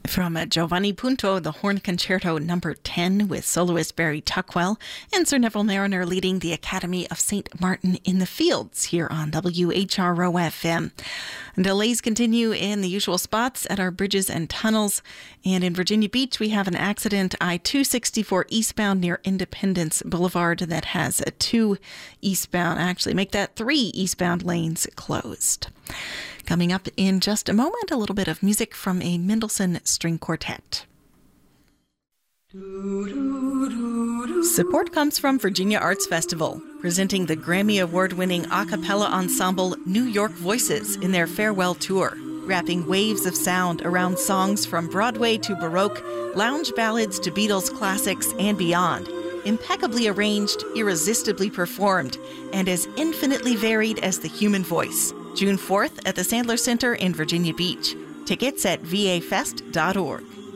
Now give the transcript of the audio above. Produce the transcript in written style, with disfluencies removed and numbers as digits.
From Giovanni Punto, the Horn Concerto Number 10 with soloist Barry Tuckwell and Sir Neville Mariner leading the Academy of St. Martin in the Fields here on WHRO-FM. Delays continue in the usual spots at our bridges and tunnels. And in Virginia Beach, we have an accident I-264 eastbound near Independence Boulevard that has two eastbound, actually make that three eastbound lanes closed. Coming up in just a moment, a little bit of music from a Mendelssohn String Quartet. Support comes from Virginia Arts Festival, presenting the Grammy Award-winning a cappella ensemble New York Voices in their farewell tour, wrapping waves of sound around songs from Broadway to Baroque, lounge ballads to Beatles classics and beyond. Impeccably arranged, irresistibly performed, and as infinitely varied as the human voice. June 4th at the Sandler Center in Virginia Beach. Tickets at vafest.org.